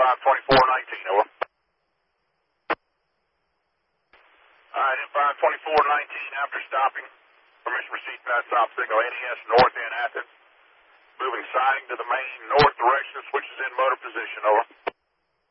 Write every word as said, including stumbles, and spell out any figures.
five twenty-four nineteen, over. All right, M five twenty-four nineteen, after stopping, permission received past stop signal N E S north in Athens. Moving siding to the main north direction, switches in motor position, over.